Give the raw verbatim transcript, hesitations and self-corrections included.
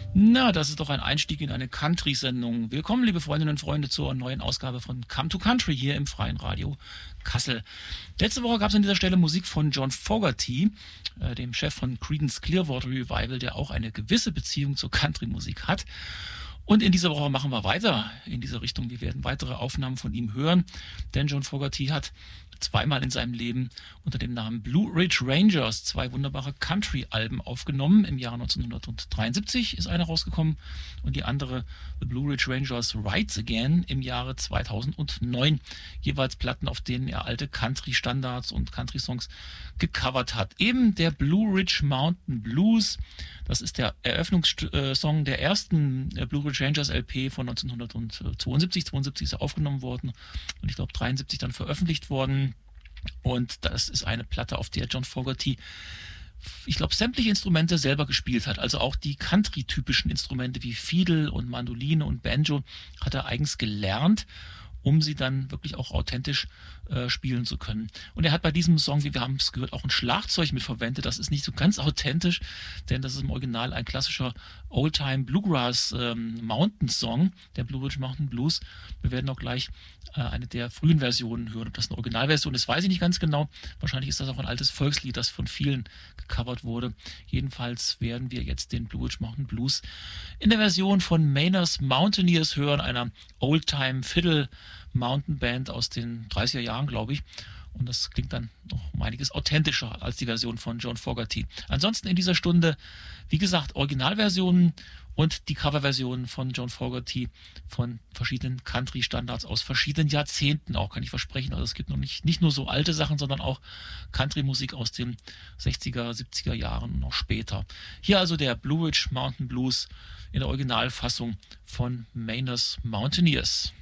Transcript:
Na, das ist doch ein Einstieg in eine Country-Sendung. Willkommen, liebe Freundinnen und Freunde, zur neuen Ausgabe von Come to Country hier im Freien Radio Kassel. Letzte Woche gab es an dieser Stelle Musik von John Fogerty, äh, dem Chef von Creedence Clearwater Revival, der auch eine gewisse Beziehung zur Country-Musik hat. Und in dieser Woche machen wir weiter in diese Richtung. Wir werden weitere Aufnahmen von ihm hören, denn John Fogerty hat zweimal in seinem Leben unter dem Namen Blue Ridge Rangers zwei wunderbare Country-Alben aufgenommen. Im Jahr neunzehnhundertdreiundsiebzig ist eine rausgekommen und die andere The Blue Ridge Rangers Rides Again im Jahre zweitausendneun. Jeweils Platten, auf denen er alte Country-Standards und Country-Songs gecovert hat. Eben der Blue Ridge Mountain Blues, das ist der Eröffnungssong der ersten Blue Ridge Rangers L P von neunzehnhundertzweiundsiebzig. zweiundsiebzig ist er aufgenommen worden und ich glaube dreiundsiebzig dann veröffentlicht worden. Und das ist eine Platte, auf der John Fogerty, ich glaube, sämtliche Instrumente selber gespielt hat. Also auch die Country-typischen Instrumente wie Fiedel und Mandoline und Banjo hat er eigens gelernt, um sie dann wirklich auch authentisch äh, spielen zu können. Und er hat bei diesem Song, wie wir haben es gehört, auch ein Schlagzeug mit verwendet. Das ist nicht so ganz authentisch, denn das ist im Original ein klassischer Oldtime Bluegrass ähm, Mountain Song, der Blue Ridge Mountain Blues. Wir werden auch gleich äh, eine der frühen Versionen hören. Ob das eine Originalversion ist, weiß ich nicht ganz genau. Wahrscheinlich ist das auch ein altes Volkslied, das von vielen gecovert wurde. Jedenfalls werden wir jetzt den Blue Ridge Mountain Blues in der Version von Maynard's Mountaineers hören, einer Oldtime Fiddle Mountain Band aus den dreißiger Jahren, glaube ich. Und das klingt dann noch um einiges authentischer als die Version von John Fogerty. Ansonsten in dieser Stunde, wie gesagt, Originalversionen und die Coverversionen von John Fogerty von verschiedenen Country-Standards aus verschiedenen Jahrzehnten auch, kann ich versprechen. Also es gibt noch nicht, nicht nur so alte Sachen, sondern auch Country-Musik aus den sechziger, siebziger Jahren und noch später. Hier also der Blue Ridge Mountain Blues in der Originalfassung von Maynard's Mountaineers.